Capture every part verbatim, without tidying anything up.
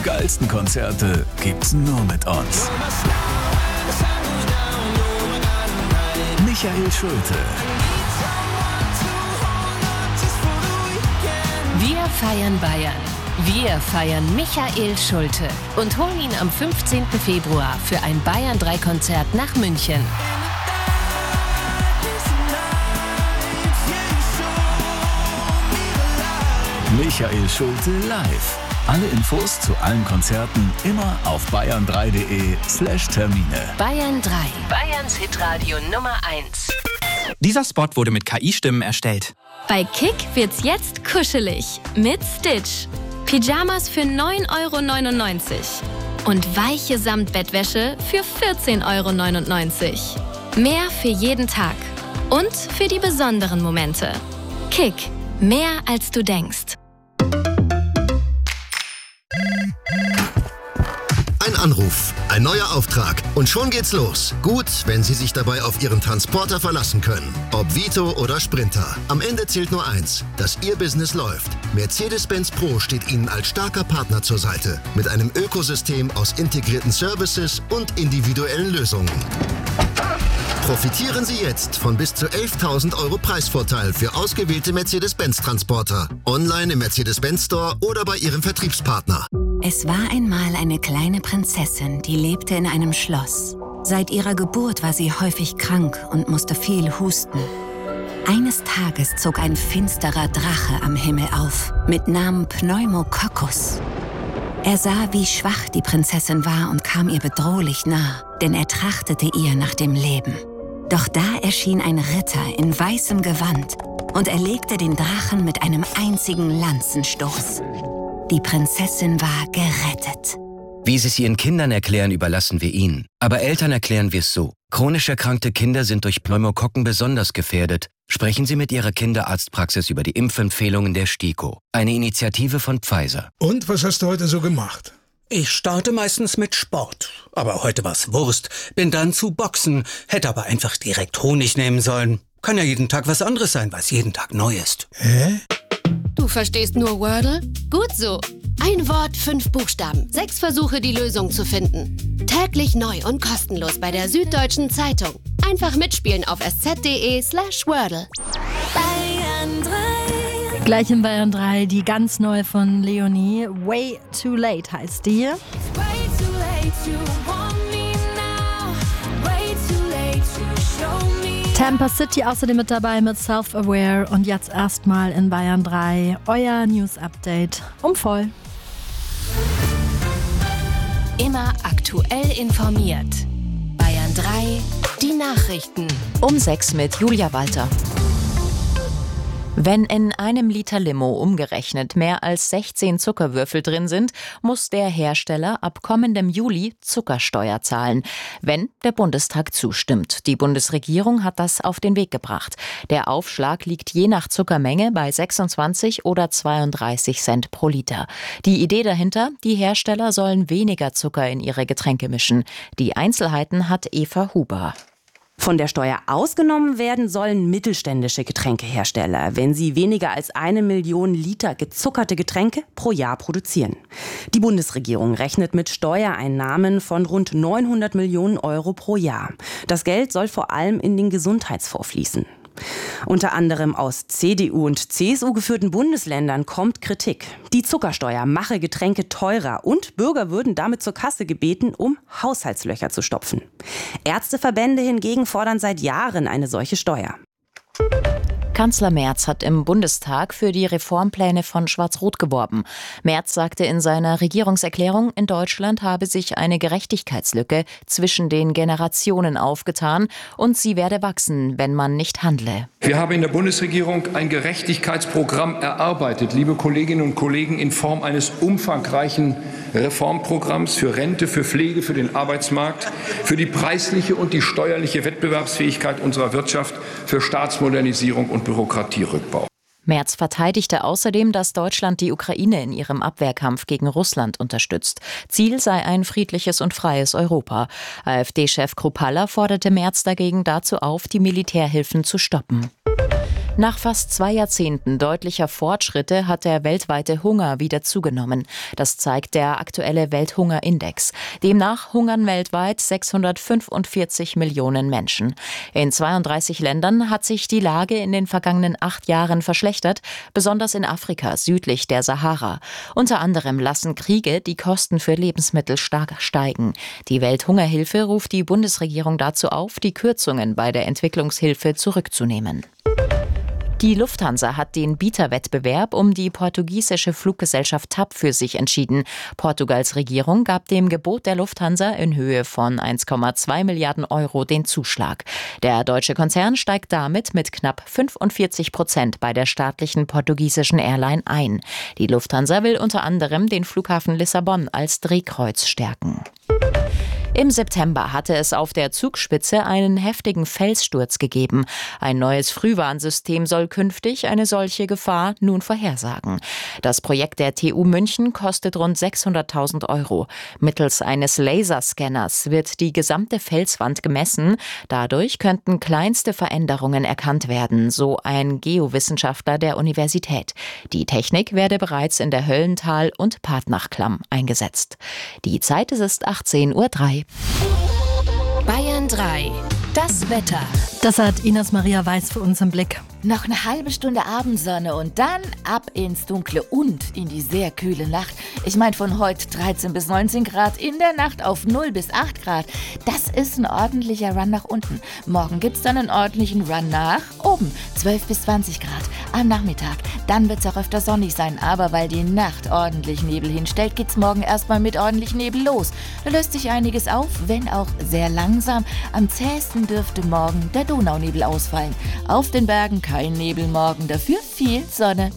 geilsten Konzerte gibt's nur mit uns. Michael Schulte. Wir feiern Bayern. Wir feiern Michael Schulte und holen ihn am fünfzehnten Februar für ein Bayern drei Konzert nach München. Michael Schulte live. Alle Infos zu allen Konzerten immer auf bayern drei punkt de slash Termine. Bayern drei, Bayerns Hitradio Nummer eins. Dieser Spot wurde mit K I-Stimmen erstellt. Bei Kick wird's jetzt kuschelig mit Stitch. Pyjamas für neun Euro neunundneunzig und weiche Samtbettwäsche für vierzehn Euro neunundneunzig. Mehr für jeden Tag und für die besonderen Momente. Kick, mehr als du denkst. Ein Anruf, ein neuer Auftrag und schon geht's los. Gut, wenn Sie sich dabei auf Ihren Transporter verlassen können. Ob Vito oder Sprinter. Am Ende zählt nur eins, dass Ihr Business läuft. Mercedes-Benz Pro steht Ihnen als starker Partner zur Seite. Mit einem Ökosystem aus integrierten Services und individuellen Lösungen. Profitieren Sie jetzt von bis zu elftausend Euro Preisvorteil für ausgewählte Mercedes-Benz-Transporter. Online im Mercedes-Benz Store oder bei Ihrem Vertriebspartner. Es war einmal eine kleine Prinzessin, die lebte in einem Schloss. Seit ihrer Geburt war sie häufig krank und musste viel husten. Eines Tages zog ein finsterer Drache am Himmel auf, mit Namen Pneumococcus. Er sah, wie schwach die Prinzessin war und kam ihr bedrohlich nah, denn er trachtete ihr nach dem Leben. Doch da erschien ein Ritter in weißem Gewand und erlegte den Drachen mit einem einzigen Lanzenstoß. Die Prinzessin war gerettet. Wie Sie es Ihren Kindern erklären, überlassen wir Ihnen. Aber Eltern erklären wir es so. Chronisch erkrankte Kinder sind durch Pneumokokken besonders gefährdet. Sprechen Sie mit Ihrer Kinderarztpraxis über die Impfempfehlungen der STIKO. Eine Initiative von Pfizer. Und was hast du heute so gemacht? Ich starte meistens mit Sport. Aber heute war's Wurst. Bin dann zu Boxen. Hätte aber einfach direkt Honig nehmen sollen. Kann ja jeden Tag was anderes sein, weil es jeden Tag neu ist. Hä? Du verstehst nur Wordle? Gut so. Ein Wort, fünf Buchstaben. Sechs Versuche, die Lösung zu finden. Täglich neu und kostenlos bei der Süddeutschen Zeitung. Einfach mitspielen auf sz.de slash Wordle. Bayern drei. Gleich in Bayern drei die ganz neue von Leonie. Way Too Late heißt die. Tampa City außerdem mit dabei mit Self-Aware und jetzt erstmal in Bayern drei euer News-Update um voll. Immer aktuell informiert. Bayern drei, die Nachrichten. Um sechs mit Julia Walter. Wenn in einem Liter Limo umgerechnet mehr als sechzehn Zuckerwürfel drin sind, muss der Hersteller ab kommendem Juli Zuckersteuer zahlen, wenn der Bundestag zustimmt. Die Bundesregierung hat das auf den Weg gebracht. Der Aufschlag liegt je nach Zuckermenge bei sechsundzwanzig oder zweiunddreißig Cent pro Liter. Die Idee dahinter, die Hersteller sollen weniger Zucker in ihre Getränke mischen. Die Einzelheiten hat Eva Huber. Von der Steuer ausgenommen werden sollen mittelständische Getränkehersteller, wenn sie weniger als eine Million Liter gezuckerte Getränke pro Jahr produzieren. Die Bundesregierung rechnet mit Steuereinnahmen von rund neunhundert Millionen Euro pro Jahr. Das Geld soll vor allem in den Gesundheitsfonds fließen. Unter anderem aus C D U und C S U geführten Bundesländern kommt Kritik. Die Zuckersteuer mache Getränke teurer und Bürger würden damit zur Kasse gebeten, um Haushaltslöcher zu stopfen. Ärzteverbände hingegen fordern seit Jahren eine solche Steuer. Kanzler Merz hat im Bundestag für die Reformpläne von Schwarz-Rot geworben. Merz sagte in seiner Regierungserklärung, in Deutschland habe sich eine Gerechtigkeitslücke zwischen den Generationen aufgetan und sie werde wachsen, wenn man nicht handle. Wir haben in der Bundesregierung ein Gerechtigkeitsprogramm erarbeitet, liebe Kolleginnen und Kollegen, in Form eines umfangreichen Reformprogramms für Rente, für Pflege, für den Arbeitsmarkt, für die preisliche und die steuerliche Wettbewerbsfähigkeit unserer Wirtschaft, für Staatsmodernisierung und Bürokratierückbau. Merz verteidigte außerdem, dass Deutschland die Ukraine in ihrem Abwehrkampf gegen Russland unterstützt. Ziel sei ein friedliches und freies Europa. AfD-Chef Kruppalla forderte Merz dagegen dazu auf, die Militärhilfen zu stoppen. Nach fast zwei Jahrzehnten deutlicher Fortschritte hat der weltweite Hunger wieder zugenommen. Das zeigt der aktuelle Welthungerindex. Demnach hungern weltweit sechshundertfünfundvierzig Millionen Menschen. In zweiunddreißig Ländern hat sich die Lage in den vergangenen acht Jahren verschlechtert, besonders in Afrika südlich der Sahara. Unter anderem lassen Kriege die Kosten für Lebensmittel stark steigen. Die Welthungerhilfe ruft die Bundesregierung dazu auf, die Kürzungen bei der Entwicklungshilfe zurückzunehmen. Die Lufthansa hat den Bieterwettbewerb um die portugiesische Fluggesellschaft T A P für sich entschieden. Portugals Regierung gab dem Gebot der Lufthansa in Höhe von eins Komma zwei Milliarden Euro den Zuschlag. Der deutsche Konzern steigt damit mit knapp fünfundvierzig Prozent bei der staatlichen portugiesischen Airline ein. Die Lufthansa will unter anderem den Flughafen Lissabon als Drehkreuz stärken. Im September hatte es auf der Zugspitze einen heftigen Felssturz gegeben. Ein neues Frühwarnsystem soll künftig eine solche Gefahr nun vorhersagen. Das Projekt der T U München kostet rund sechshunderttausend Euro. Mittels eines Laserscanners wird die gesamte Felswand gemessen. Dadurch könnten kleinste Veränderungen erkannt werden, so ein Geowissenschaftler der Universität. Die Technik werde bereits in der Höllental- und Partnachklamm eingesetzt. Die Zeit ist achtzehn Uhr drei. Bayern drei. Das Wetter. Das hat Ines Maria Weiß für uns im Blick. Noch eine halbe Stunde Abendsonne und dann ab ins Dunkle und in die sehr kühle Nacht. Ich meine von heute dreizehn bis neunzehn Grad, in der Nacht auf null bis acht Grad. Das ist ein ordentlicher Run nach unten. Morgen gibt's dann einen ordentlichen Run nach oben, zwölf bis zwanzig Grad am Nachmittag. Dann wird's auch öfter sonnig sein, aber weil die Nacht ordentlich Nebel hinstellt, geht's morgen erstmal mit ordentlich Nebel los. Da löst sich einiges auf, wenn auch sehr langsam. Am zähesten dürfte morgen der Donaunebel ausfallen. Auf den Bergen kein Nebel morgen, dafür viel Sonne.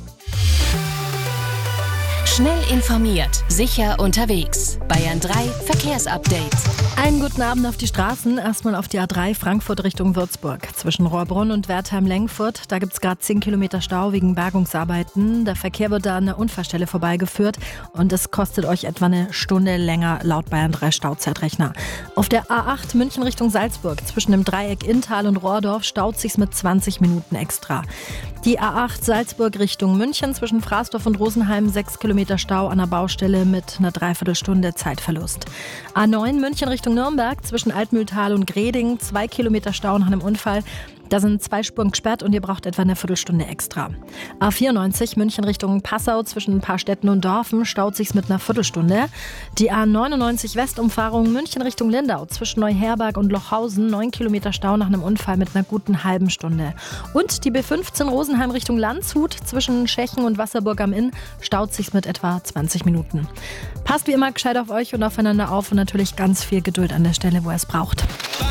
Schnell informiert, sicher unterwegs. Bayern drei Verkehrsupdate. Einen guten Abend auf die Straßen. Erstmal auf die A drei Frankfurt Richtung Würzburg. Zwischen Rohrbrunn und Wertheim-Lengfurt. Da gibt es gerade zehn Kilometer Stau wegen Bergungsarbeiten. Der Verkehr wird da an der Unfallstelle vorbeigeführt. Und es kostet euch etwa eine Stunde länger laut Bayern drei Stauzeitrechner. Auf der A acht München Richtung Salzburg. Zwischen dem Dreieck Inntal und Rohrdorf staut sich's mit zwanzig Minuten extra. Die A acht Salzburg Richtung München. Zwischen Fraßdorf und Rosenheim sechs Kilometer Stau an der Baustelle mit einer Dreiviertelstunde Zeitverlust. A neun München Richtung Nürnberg, zwischen Altmühltal und Greding, zwei Kilometer Stau nach einem Unfall. Da sind zwei Spuren gesperrt und ihr braucht etwa eine Viertelstunde extra. A vierundneunzig München Richtung Passau, zwischen ein paar Städten und Dörfen staut sich's mit einer Viertelstunde. Die A neunundneunzig Westumfahrung München Richtung Lindau, zwischen Neuherberg und Lochhausen, neun Kilometer Stau nach einem Unfall mit einer guten halben Stunde. Und die B fünfzehn Rosenheim Richtung Landshut, zwischen Schechen und Wasserburg am Inn, staut sich's mit etwa zwanzig Minuten. Passt wie immer gescheit auf euch und aufeinander auf und natürlich ganz viel Geduld an der Stelle, wo ihr es braucht.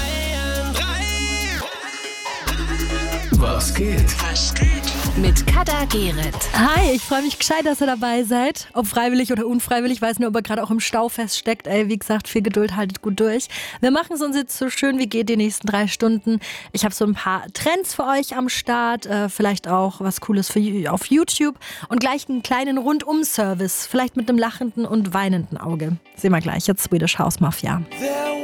Was geht? Was geht? Mit Kader Gerrit. Hi, ich freue mich gescheit, dass ihr dabei seid. Ob freiwillig oder unfreiwillig, weiß nur, ob ihr gerade auch im Stau feststeckt. Ey, wie gesagt, viel Geduld, haltet gut durch. Wir machen es uns jetzt so schön wie geht die nächsten drei Stunden. Ich habe so ein paar Trends für euch am Start. Äh, vielleicht auch was Cooles für, auf YouTube. Und gleich einen kleinen Rundum-Service. Vielleicht mit einem lachenden und weinenden Auge. Sehen wir gleich. Jetzt Swedish House Mafia. There